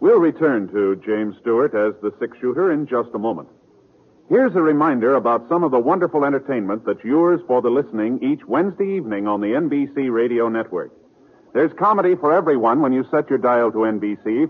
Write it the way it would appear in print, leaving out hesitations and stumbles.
We'll return to James Stewart as the six-shooter in just a moment. Here's a reminder about some of the wonderful entertainment that's yours for the listening each Wednesday evening on the NBC Radio Network. There's comedy for everyone when you set your dial to NBC